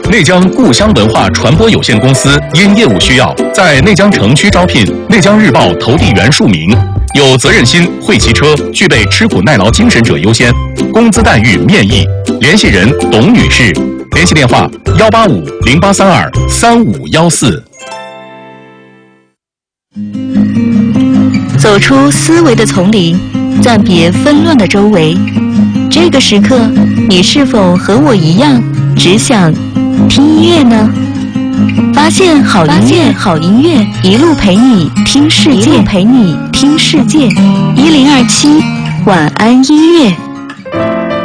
内江故乡文化传播有限公司因业务需要，在内江城区招聘内江日报投递员数名，有责任心、会骑车、具备吃苦耐劳精神者优先，工资待遇面议。联系人董女士，联系电话185-0832-3514。 走出思维的丛林，暂别纷乱的周围。这个时刻，你是否和我一样，只想听音乐呢？发现好音乐，一路陪你听世界，102.7晚安音乐。